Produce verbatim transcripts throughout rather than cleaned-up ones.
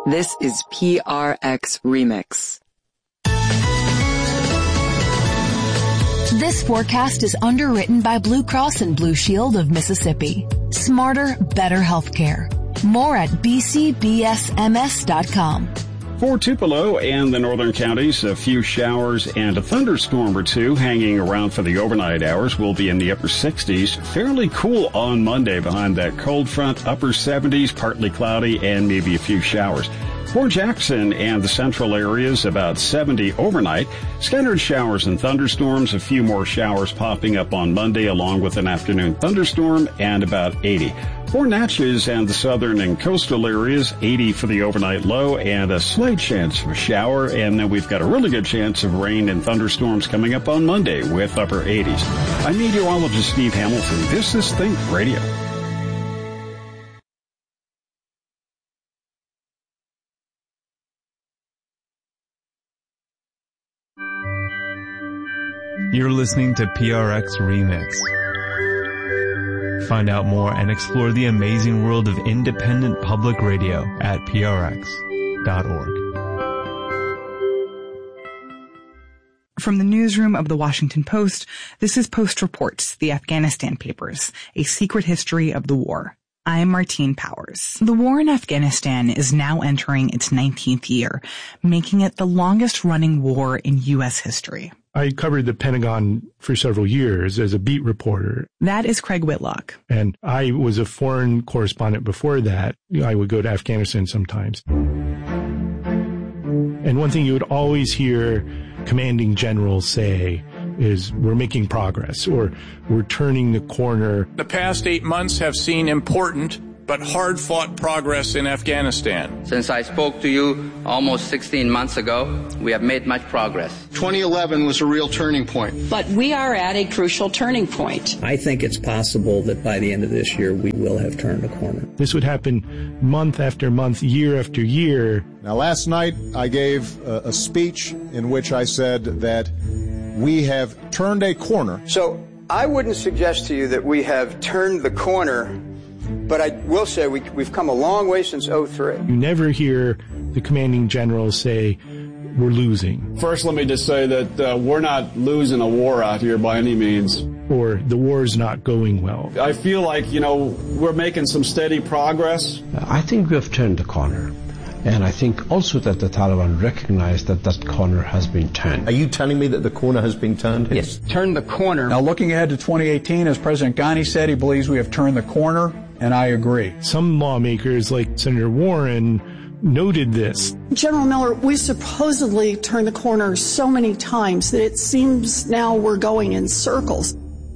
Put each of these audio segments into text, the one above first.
This is P R X Remix. This forecast is underwritten by Blue Cross and Blue Shield of Mississippi. Smarter, better healthcare. More at b c b s m s dot com. For Tupelo and the northern counties, a few showers and a thunderstorm or two hanging around for the overnight hours. Will be in the upper sixties. Fairly cool on Monday behind that cold front, upper seventies, partly cloudy, and maybe a few showers. For Jackson and the central areas, about seventy overnight. Scattered showers and thunderstorms, a few more showers popping up on Monday along with an afternoon thunderstorm, and about eighty. For Natchez and the southern and coastal areas, eighty for the overnight low and a slight chance of a shower. And then we've got a really good chance of rain and thunderstorms coming up on Monday with upper eighties. I'm meteorologist Steve Hamilton. This is Think Radio. You're listening to P R X Remix. Find out more and explore the amazing world of independent public radio at p r x dot org. From the newsroom of the Washington Post, this is Post Reports, the Afghanistan Papers, a secret history of the war. I'm Martine Powers. The war in Afghanistan is now entering its nineteenth year, making it the longest-running war in U S history. I covered the Pentagon for several years as a beat reporter. That is Craig Whitlock. And I was a foreign correspondent before that. I would go to Afghanistan sometimes. And one thing you would always hear commanding generals say is, we're making progress, or we're turning the corner. The past eight months have seen important but hard-fought progress in Afghanistan. Since I spoke to you almost sixteen months ago, we have made much progress. twenty eleven was a real turning point. But we are at a crucial turning point. I think it's possible that by the end of this year, we will have turned a corner. This would happen month after month, year after year. Now, last night, I gave a, a speech in which I said that we have turned a corner. So I wouldn't suggest to you that we have turned the corner, but I will say we, we've come a long way since oh three. You never hear the commanding general say, we're losing. First, let me just say that uh, we're not losing a war out here by any means. Or the war's not going well. I feel like, you know, we're making some steady progress. I think we have turned the corner. And I think also that the Taliban recognize that that corner has been turned. Are you telling me that the corner has been turned? Yes, turned the corner. Now, looking ahead to twenty eighteen, as President Ghani said, he believes we have turned the corner, and I agree. Some lawmakers, like Senator Warren, noted this. General Miller, we supposedly turned the corner so many times that it seems now we're going in circles.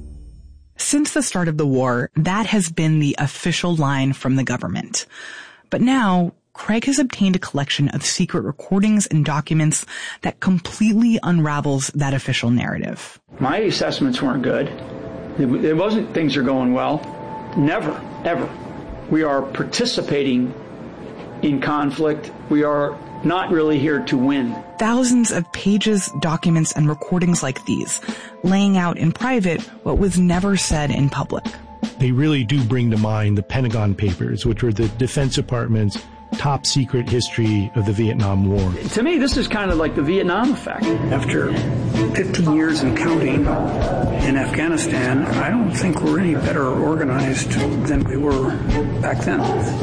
Since the start of the war, that has been the official line from the government. But now, Craig has obtained a collection of secret recordings and documents that completely unravels that official narrative. My assessments weren't good. It wasn't things are going well. Never, ever. We are participating in conflict. We are not really here to win. Thousands of pages, documents, and recordings like these, laying out in private what was never said in public. They really do bring to mind the Pentagon Papers, which were the Defense Department's top secret history of the Vietnam War. To me, this is kind of like the Vietnam effect. After fifteen years and counting in Afghanistan, I don't think we're any better organized than we were back then.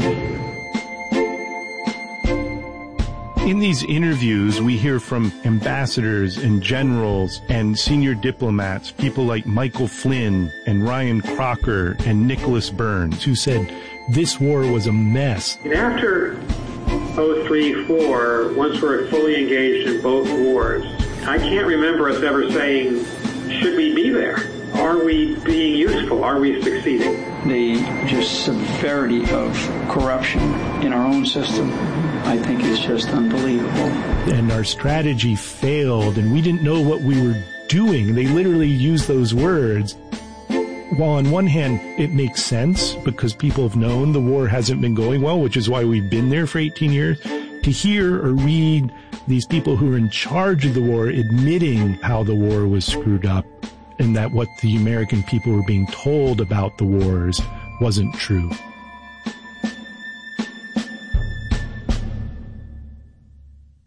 In these interviews, we hear from ambassadors and generals and senior diplomats, people like Michael Flynn and Ryan Crocker and Nicholas Burns, who said this war was a mess. After oh three four, once we're fully engaged in both wars, I can't remember us ever saying, should we be there? Are we being useful? Are we succeeding? The just severity of corruption in our own system, I think, is just unbelievable. And our strategy failed, and we didn't know what we were doing. They literally used those words. While on one hand, it makes sense because people have known the war hasn't been going well, which is why we've been there for eighteen years, to hear or read these people who are in charge of the war admitting how the war was screwed up and that what the American people were being told about the wars wasn't true.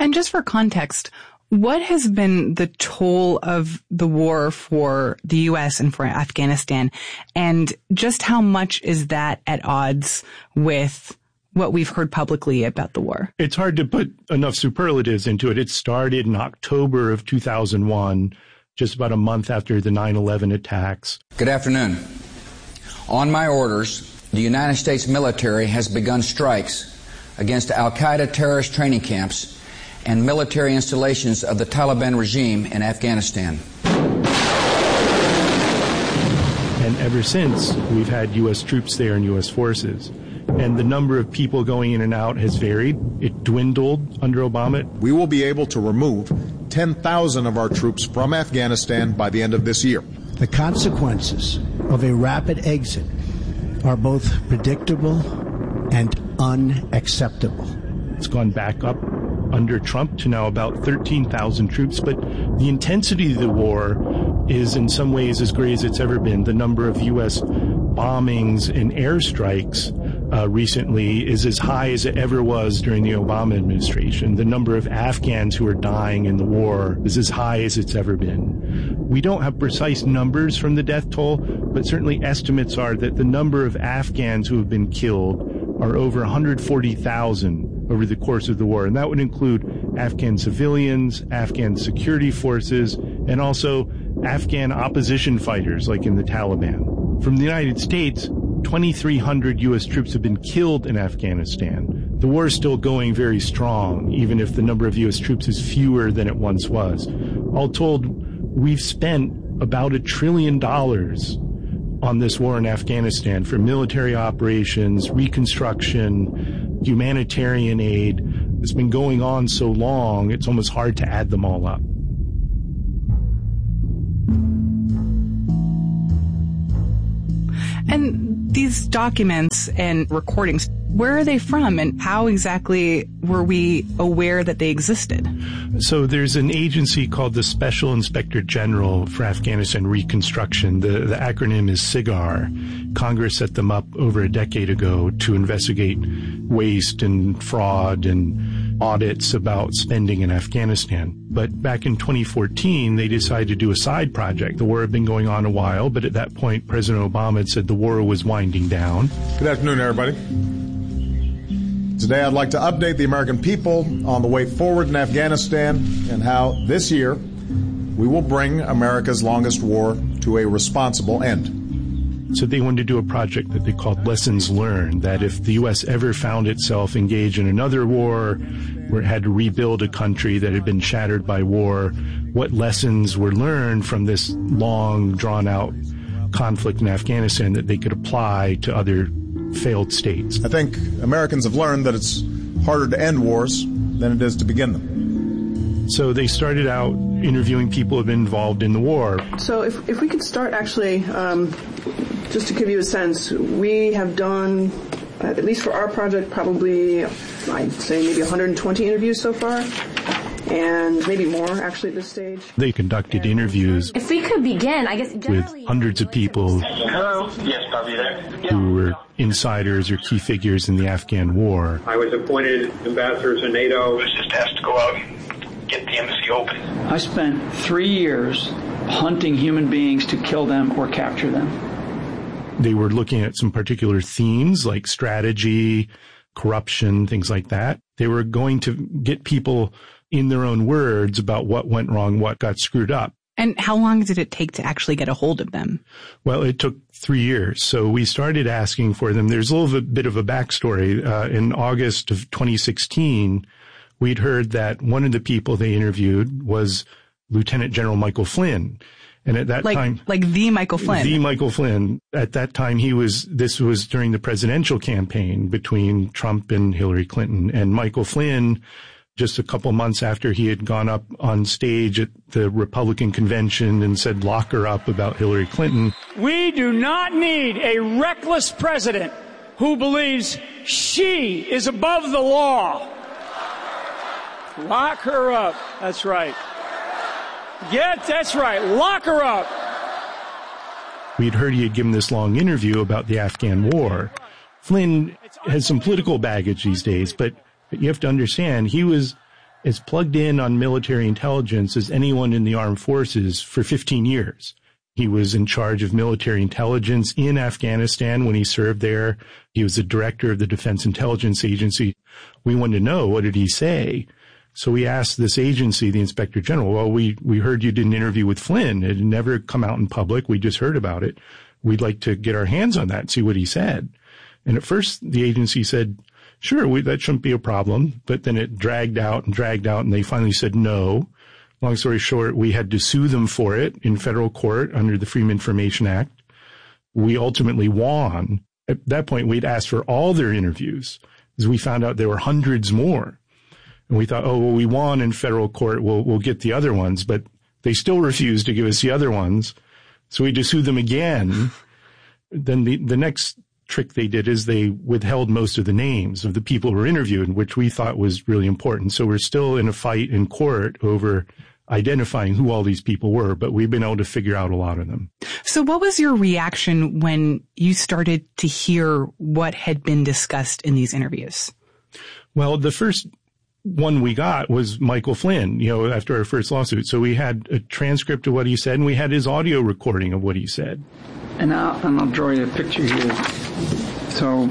And just for context, what has been the toll of the war for the U S and for Afghanistan? And just how much is that at odds with what we've heard publicly about the war? It's hard to put enough superlatives into it. It started in October of two thousand one, just about a month after the nine eleven attacks. Good afternoon. On my orders, the United States military has begun strikes against Al-Qaeda terrorist training camps and military installations of the Taliban regime in Afghanistan. And ever since, we've had U S troops there and U S forces. And the number of people going in and out has varied. It dwindled under Obama. We will be able to remove ten thousand of our troops from Afghanistan by the end of this year. The consequences of a rapid exit are both predictable and unacceptable. It's gone back up under Trump to now about thirteen thousand troops, but the intensity of the war is in some ways as great as it's ever been. The number of U S bombings and airstrikes uh, recently is as high as it ever was during the Obama administration. The number of Afghans who are dying in the war is as high as it's ever been. We don't have precise numbers from the death toll, but certainly estimates are that the number of Afghans who have been killed are over one hundred forty thousand over the course of the war. And that would include Afghan civilians, Afghan security forces, and also Afghan opposition fighters like in the Taliban. From the United States, twenty-three hundred U S troops have been killed in Afghanistan. The war is still going very strong, even if the number of U S troops is fewer than it once was. All told, we've spent about a trillion dollars on this war in Afghanistan for military operations, reconstruction, humanitarian aid. It's been going on so long, it's almost hard to add them all up. And these documents and recordings, where are they from and how exactly were we aware that they existed? So there's an agency called the Special Inspector General for Afghanistan Reconstruction. The, the acronym is SIGAR. Congress set them up over a decade ago to investigate waste and fraud and audits about spending in Afghanistan. But back in twenty fourteen, they decided to do a side project. The war had been going on a while, but at that point, President Obama had said the war was winding down. Good afternoon, everybody. Today, I'd like to update the American people on the way forward in Afghanistan and how this year we will bring America's longest war to a responsible end. So they wanted to do a project that they called Lessons Learned, that if the U S ever found itself engaged in another war, where it had to rebuild a country that had been shattered by war, what lessons were learned from this long, drawn-out conflict in Afghanistan that they could apply to other failed states. I think Americans have learned that it's harder to end wars than it is to begin them. So they started out interviewing people who have been involved in the war. So if, if we could start actually, um, just to give you a sense, we have done, uh, at least for our project, probably, I'd say maybe one hundred twenty interviews so far. And maybe more, actually, at this stage. They conducted interviews. If we could begin, I guess, with hundreds of people. Hello? Yes, Bob, you there? Who were insiders or key figures in the Afghan war. I was appointed ambassador to NATO. I was just asked to go out and get the embassy open. I spent three years hunting human beings to kill them or capture them. They were looking at some particular themes like strategy, corruption, things like that. They were going to get people in their own words about what went wrong, what got screwed up. And how long did it take to actually get a hold of them? Well, it took three years. So we started asking for them. There's a little bit of a backstory. Uh, in August of twenty sixteen, we'd heard that one of the people they interviewed was Lieutenant General Michael Flynn. And at that like, time, like the Michael Flynn, the Michael Flynn, at that time, he was, this was during the presidential campaign between Trump and Hillary Clinton. And Michael Flynn, just a couple months after he had gone up on stage at the Republican convention and said, lock her up about Hillary Clinton. We do not need a reckless president who believes she is above the law. Lock her up. That's right. Get, that's right. Lock her up. We'd heard he had given this long interview about the Afghan war. Flynn has some political baggage these days, but you have to understand he was as plugged in on military intelligence as anyone in the armed forces for fifteen years. He was in charge of military intelligence in Afghanistan when he served there. He was the director of the Defense Intelligence Agency. We wanted to know, what did he say? So we asked this agency, the Inspector General, well, we, we heard you did an interview with Flynn. It had never come out in public. We just heard about it. We'd like to get our hands on that and see what he said. And at first the agency said, sure, we, that shouldn't be a problem. But then it dragged out and dragged out, and they finally said no. Long story short, we had to sue them for it in federal court under the Freedom of Information Act. We ultimately won. At that point, we'd asked for all their interviews, because we found out there were hundreds more. And we thought, oh, well, we won in federal court. We'll, we'll get the other ones. But they still refused to give us the other ones. So we had to sue them again. Then the, the next trick they did is they withheld most of the names of the people who were interviewed, which we thought was really important. So we're still in a fight in court over identifying who all these people were, but we've been able to figure out a lot of them. So what was your reaction when you started to hear what had been discussed in these interviews? Well, the first one we got was Michael Flynn, you know, after our first lawsuit. So we had a transcript of what he said, and we had his audio recording of what he said. And I'll, and I'll draw you a picture here. So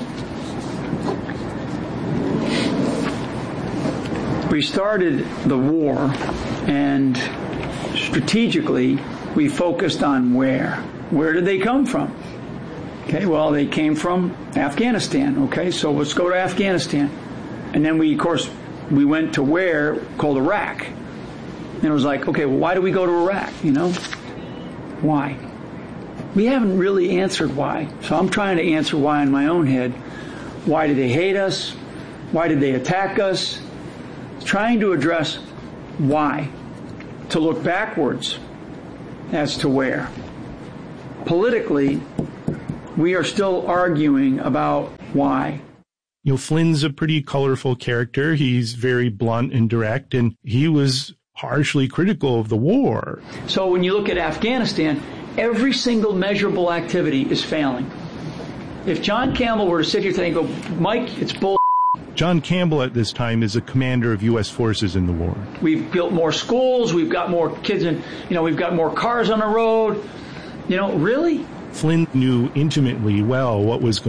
we started the war, and strategically we focused on where. Where did they come from? Okay, well, they came from Afghanistan. Okay, so let's go to Afghanistan. And then we, of course, we went to where called Iraq. And it was like, okay, well, why do we go to Iraq? You know, why? We haven't really answered why. So I'm trying to answer why in my own head. Why did they hate us? Why did they attack us? Trying to address why. To look backwards as to where. Politically, we are still arguing about why. You know, Flynn's a pretty colorful character. He's very blunt and direct, and he was harshly critical of the war. So when you look at Afghanistan, every single measurable activity is failing. If John Campbell were to sit here today and go, Mike, it's bull. John Campbell at this time is a commander of U S forces in the war. We've built more schools. We've got more kids in, you know, we've got more cars on the road. You know, really? Flynn knew intimately well what was going on.